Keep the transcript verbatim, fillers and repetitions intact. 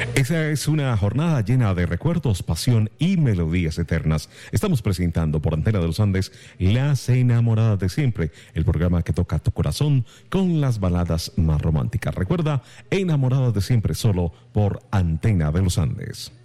Esa es una jornada llena de recuerdos, pasión y melodías eternas. Estamos presentando por Antena de los Andes Las Enamoradas de Siempre, el programa que toca tu corazón con las baladas más románticas. Recuerda, Enamoradas de Siempre, solo por Antena de los Andes.